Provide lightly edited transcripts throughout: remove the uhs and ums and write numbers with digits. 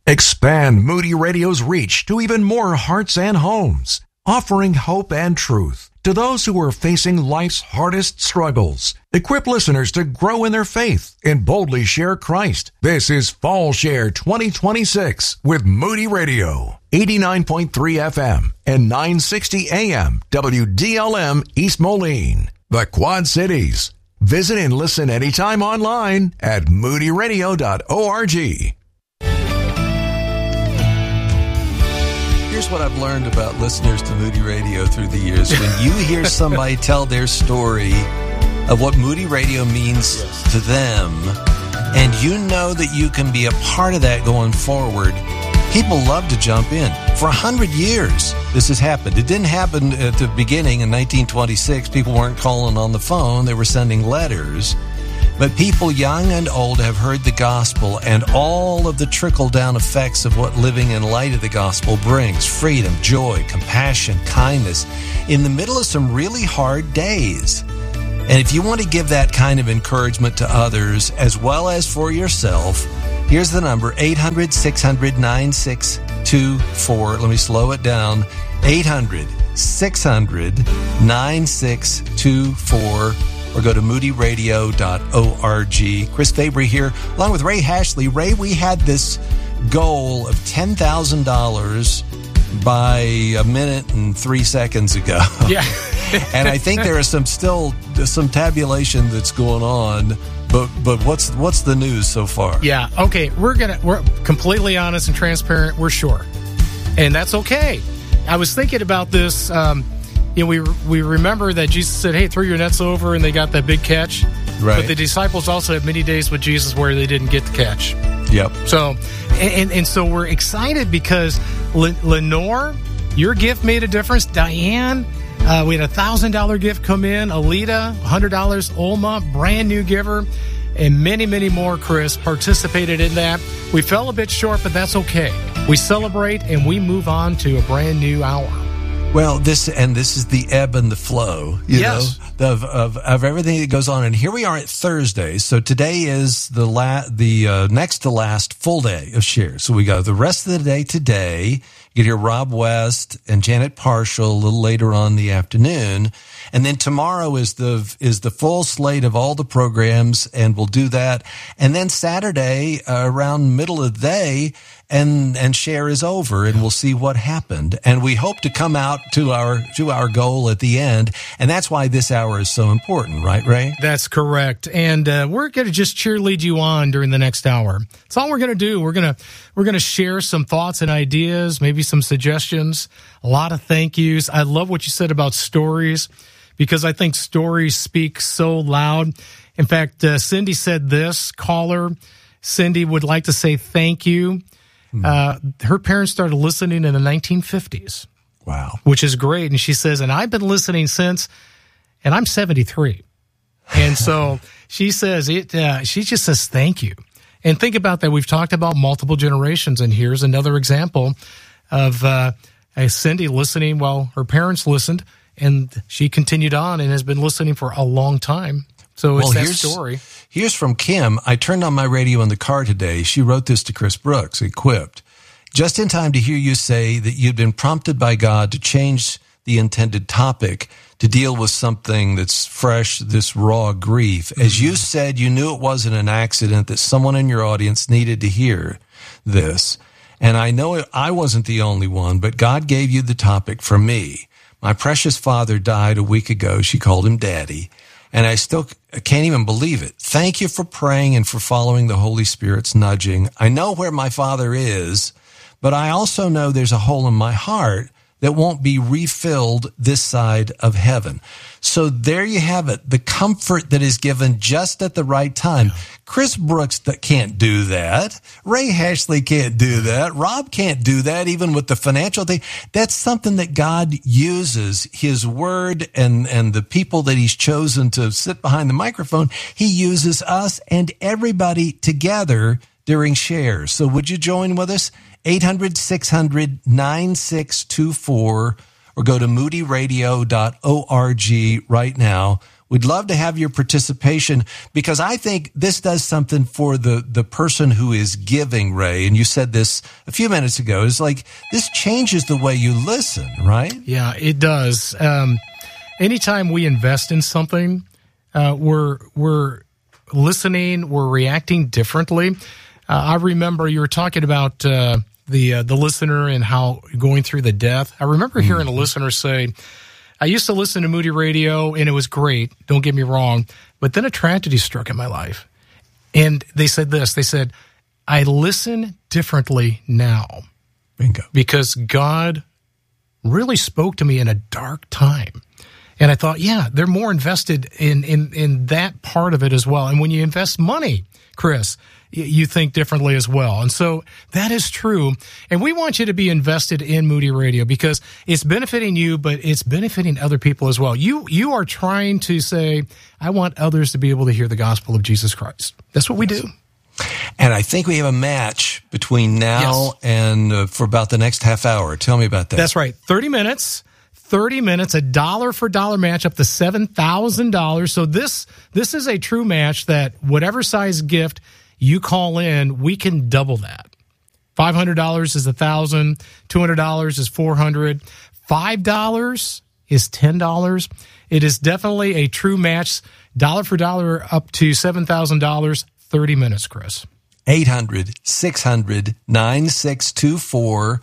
Expand Moody Radio's reach to even more hearts and homes, offering hope and truth to those who are facing life's hardest struggles. Equip listeners to grow in their faith and boldly share Christ. This is Fall Share 2026 with Moody Radio, 89.3 FM and 960 AM WDLM East Moline, the Quad Cities. Visit and listen anytime online at moodyradio.org. Here's what I've learned about listeners to Moody Radio through the years. When you hear somebody tell their story of what Moody Radio means to them, and you know that you can be a part of that going forward, people love to jump in. For 100 years, this has happened. It didn't happen at the beginning in 1926. People weren't calling on the phone. They were sending letters. But people young and old have heard the gospel and all of the trickle-down effects of what living in light of the gospel brings. Freedom, joy, compassion, kindness, in the middle of some really hard days. And if you want to give that kind of encouragement to others as well as for yourself, here's the number, 800-600-9624. Let me slow it down. 800-600-9624. Or go to moodyradio.org. Chris Fabry here, along with Ray Hashley. Ray, we had this goal of $10,000 by a minute and 3 seconds ago. Yeah. And I think there is some tabulation that's going on. But what's the news so far? Yeah. Okay. We're completely honest and transparent. We're short, and that's okay. I was thinking about this. We remember that Jesus said, "Hey, throw your nets over," and they got that big catch. Right. But the disciples also had many days with Jesus where they didn't get the catch. Yep. So, and so we're excited because Lenore, your gift made a difference. Diane, we had a $1,000 gift come in. Alita, $100. Olma, brand new giver, and many, many more. Chris participated in that. We fell a bit short, but that's okay. We celebrate and we move on to a brand new hour. Well, this is the ebb and the flow, you know, of everything that goes on. And here we are at Thursday. So today is the next to last full day of shares. So we got the rest of the day today. You get hear Rob West and Janet Parshall a little later on in the afternoon. And then tomorrow is the full slate of all the programs, and we'll do that. And then Saturday, around middle of the day, and share is over, and we'll see what happened. And we hope to come out to our goal at the end, and that's why this hour is so important, right, Ray? That's correct. And we're going to just cheerlead you on during the next hour. That's all we're going to do. We're going to share some thoughts and ideas, maybe some suggestions, a lot of thank yous. I love what you said about stories, because I think stories speak so loud. In fact, Cindy said this, caller Cindy would like to say thank you. Her parents started listening in the 1950s. Wow. Which is great. And she says, and I've been listening since, and I'm 73. And so she says, she just says thank you. And think about that. We've talked about multiple generations, and here's another example of Cindy listening while her parents listened, and she continued on and has been listening for a long time. So it's that story. Here's from Kim. I turned on my radio in the car today. She wrote this to Chris Brooks, equipped. Just in time to hear you say that you'd been prompted by God to change the intended topic to deal with something that's fresh, this raw grief. As you said, you knew it wasn't an accident, that someone in your audience needed to hear this. And I know I wasn't the only one, but God gave you the topic for me. My precious father died a week ago. She called him Daddy. And I still can't even believe it. Thank you for praying and for following the Holy Spirit's nudging. I know where my father is, but I also know there's a hole in my heart that won't be refilled this side of heaven. So there you have it, the comfort that is given just at the right time. Chris Brooks can't do that. Ray Hashley can't do that. Rob can't do that, even with the financial thing. That's something that God uses, his word and the people that he's chosen to sit behind the microphone. He uses us and everybody together during shares. So would you join with us? 800-600-9624 or go to moodyradio.org right now. We'd love to have your participation because I think this does something for the person who is giving, Ray. And you said this a few minutes ago. It's like this changes the way you listen, right? Yeah, it does. Anytime we invest in something, we're listening, we're reacting differently. I remember you were talking about the listener and how going through the death. I remember hearing a listener say, I used to listen to Moody Radio, and it was great. Don't get me wrong. But then a tragedy struck in my life. And they said this. They said, I listen differently now. Bingo. Because God really spoke to me in a dark time. And I thought, yeah, they're more invested in that part of it as well. And when you invest money, Chris, you think differently as well. And so that is true. And we want you to be invested in Moody Radio because it's benefiting you, but it's benefiting other people as well. You are trying to say, I want others to be able to hear the gospel of Jesus Christ. That's what we do. And I think we have a match between now and for about the next half hour. Tell me about that. That's right. 30 minutes, a dollar for dollar match up to $7,000. So this is a true match that whatever size gift you call in, we can double that. $500 is $1,000, $200 is $400, $5 is $10. It is definitely a true match, dollar for dollar up to $7,000, 30 minutes, Chris. 800-600-9624,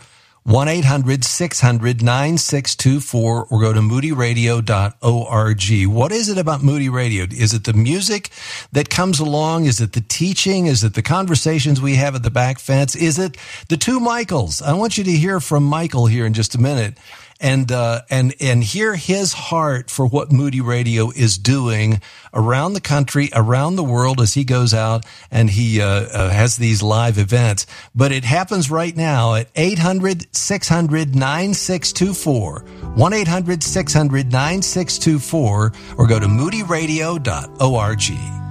1-800-600-9624, or go to moodyradio.org. What is it about Moody Radio? Is it the music that comes along? Is it the teaching? Is it the conversations we have at the back fence? Is it the two Michaels? I want you to hear from Michael here in just a minute and hear his heart for what Moody Radio is doing around the country, around the world as he goes out and he has these live events. But it happens right now at 800-600-9624, 1-800-600-9624, or go to moodyradio.org.